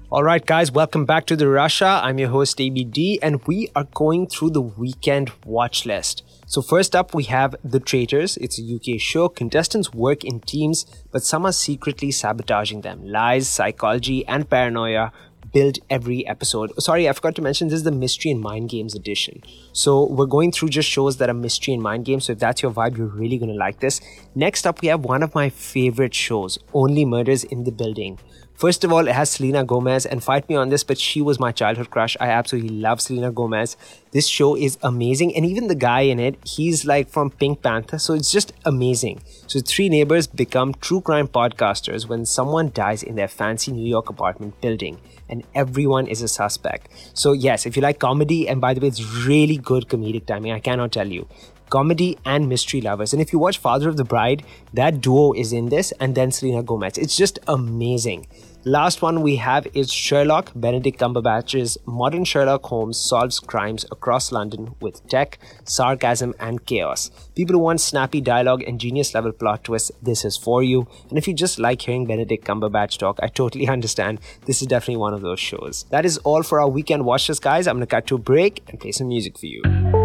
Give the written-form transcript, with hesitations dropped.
All right, guys, welcome back to the Russia. I'm your host, ABD, and we are going through the weekend watch list. So first up, we have The Traitors. It's a UK show. Contestants work in teams, but some are secretly sabotaging them. Lies, psychology, and paranoia build every episode. Sorry, I forgot to mention this is the Mystery and Mind Games edition. So we're going through just shows that are mystery and mind games. So if that's your vibe, you're really going to like this. Next up, we have one of my favorite shows, Only Murders in the Building. First of all, it has Selena Gomez, and fight me on this, but she was my childhood crush. I absolutely love Selena Gomez. This show is amazing, and even the guy in it, he's like from Pink Panther, so it's just amazing. So three neighbors become true crime podcasters when someone dies in their fancy New York apartment building, and everyone is a suspect. So yes, if you like comedy, and by the way, it's really good comedic timing, I cannot tell you. Comedy and mystery lovers. And if you watch Father of the Bride, that duo is in this, and then Selena Gomez. It's just amazing. Last one we have is Sherlock. Benedict Cumberbatch's modern Sherlock Holmes solves crimes across London with tech, sarcasm, and chaos. People who want snappy dialogue and genius level plot twists, this is for you. And if you just like hearing Benedict Cumberbatch talk, I totally understand. This is definitely one of those shows. That is all for our weekend watch list, guys. I'm going to cut to a break and play some music for you.